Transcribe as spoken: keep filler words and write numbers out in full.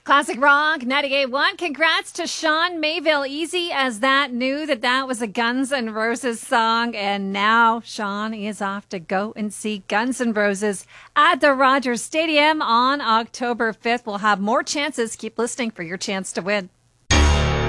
Classic Rock ninety-eight point one. Congrats to Sean Mayville. Easy as that. Knew that that was a Guns N' Roses song. And now Sean is off to go and see Guns N' Roses at the Rogers Stadium on October fifth. We'll have more chances. Keep listening for your chance to win.